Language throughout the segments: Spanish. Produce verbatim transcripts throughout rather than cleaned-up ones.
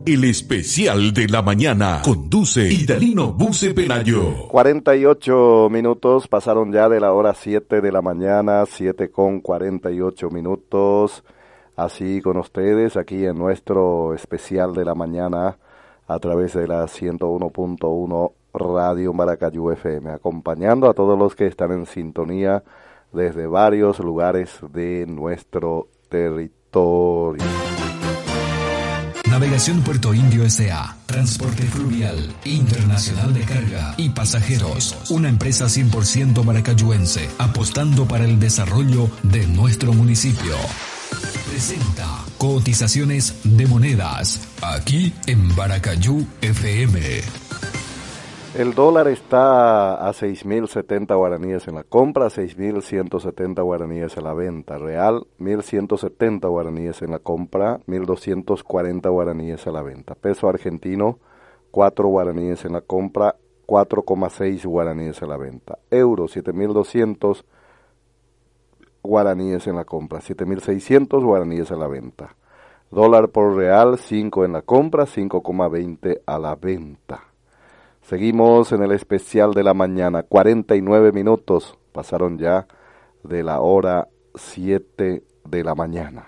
El especial de la mañana. Conduce Idalino Buce Pelayo. cuarenta y ocho minutos pasaron ya de la hora siete de la mañana, siete con cuarenta y ocho minutos. Así con ustedes aquí en nuestro especial de la mañana a través de la ciento uno punto uno Radio Maracayú F M, acompañando a todos los que están en sintonía desde varios lugares de nuestro territorio. Navegación Puerto Indio S A Transporte Fluvial Internacional de Carga y Pasajeros. Una empresa cien por ciento maracayuense, apostando para el desarrollo de nuestro municipio. Presenta cotizaciones de monedas, aquí en Maracayú F M. El dólar está a seis mil setenta guaraníes en la compra, seis mil ciento setenta guaraníes en la venta. Real, mil ciento setenta guaraníes en la compra, mil doscientos cuarenta guaraníes en la venta. Peso argentino, cuatro guaraníes en la compra, cuatro coma seis guaraníes en la venta. Euro, siete mil doscientos guaraníes en la compra, siete mil seiscientos guaraníes en la venta. Dólar por real, cinco en la compra, cinco coma veinte a la venta. Seguimos en el especial de la mañana, cuarenta y nueve minutos pasaron ya de la hora siete de la mañana.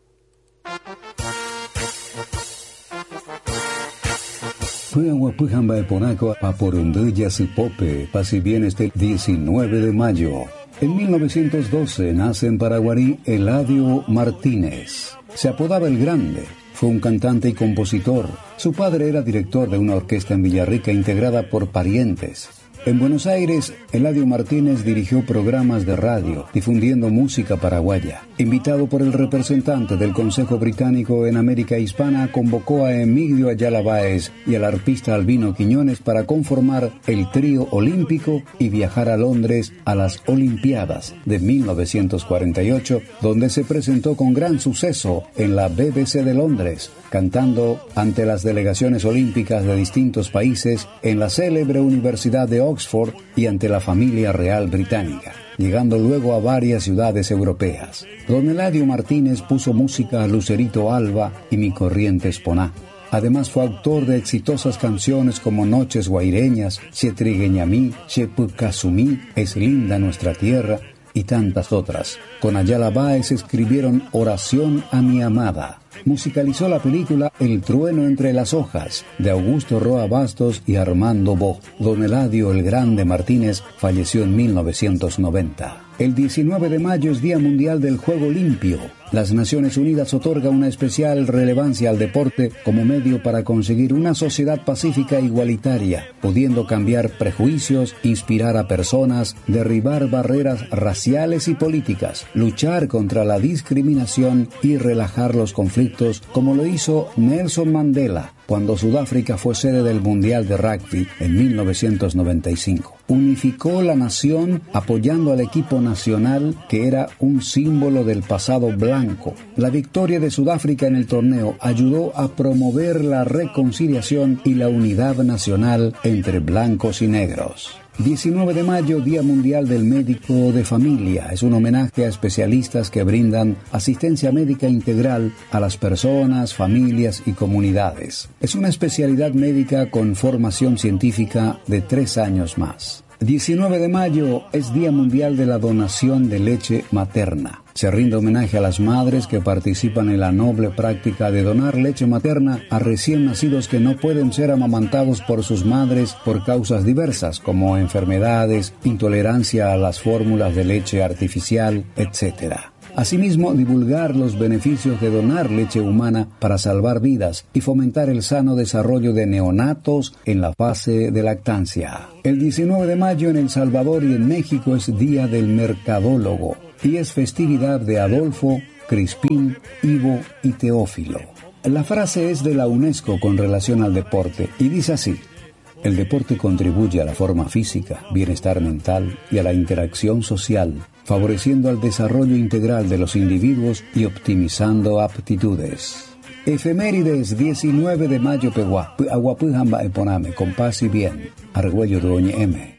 Pase bien este diecinueve de mayo. En mil novecientos doce nace en Paraguarí Eladio Martínez. Se apodaba El Grande. Fue un cantante y compositor. Su padre era director de una orquesta en Villarrica integrada por parientes. En Buenos Aires, Eladio Martínez dirigió programas de radio, difundiendo música paraguaya. Invitado por el representante del Consejo Británico en América Hispana, convocó a Emilio Ayala Báez y al arpista Albino Quiñones para conformar el trío olímpico y viajar a Londres a las Olimpiadas de mil novecientos cuarenta y ocho, donde se presentó con gran suceso en la B B C de Londres, cantando ante las delegaciones olímpicas de distintos países en la célebre Universidad de Oxford y ante la familia real británica, llegando luego a varias ciudades europeas. Don Eladio Martínez puso música a Lucerito Alba y Mi Corrientes Poná. Además fue autor de exitosas canciones como Noches Guaireñas, Chetrigueñamí, Chepucasumí, Es linda nuestra tierra y tantas otras. Con Ayala Báez escribieron Oración a mi amada. Musicalizó la película El trueno entre las hojas, de Augusto Roa Bastos y Armando Bo. Don Eladio el Grande Martínez falleció en mil novecientos noventa. El diecinueve de mayo es Día Mundial del Juego Limpio. Las Naciones Unidas otorga una especial relevancia al deporte como medio para conseguir una sociedad pacífica e igualitaria, pudiendo cambiar prejuicios, inspirar a personas, derribar barreras raciales y políticas, luchar contra la discriminación y relajar los conflictos, como lo hizo Nelson Mandela cuando Sudáfrica fue sede del Mundial de Rugby en mil novecientos noventa y cinco. Unificó la nación apoyando al equipo nacional que era un símbolo del pasado blanco. La victoria de Sudáfrica en el torneo ayudó a promover la reconciliación y la unidad nacional entre blancos y negros. diecinueve de mayo, Día Mundial del Médico de Familia. Es un homenaje a especialistas que brindan asistencia médica integral a las personas, familias y comunidades. Es una especialidad médica con formación científica de tres años más. diecinueve de mayo es Día Mundial de la Donación de Leche Materna. Se rinde homenaje a las madres que participan en la noble práctica de donar leche materna a recién nacidos que no pueden ser amamantados por sus madres por causas diversas como enfermedades, intolerancia a las fórmulas de leche artificial, etcétera. Asimismo, divulgar los beneficios de donar leche humana para salvar vidas y fomentar el sano desarrollo de neonatos en la fase de lactancia. El diecinueve de mayo en El Salvador y en México es Día del Mercadólogo y es festividad de Adolfo, Crispín, Ivo y Teófilo. La frase es de la UNESCO con relación al deporte y dice así: el deporte contribuye a la forma física, bienestar mental y a la interacción social, favoreciendo al desarrollo integral de los individuos y optimizando aptitudes. Efemérides diecinueve de mayo Peguá, Aguapujamba Eponame, con paz y bien, Argüello Doña M.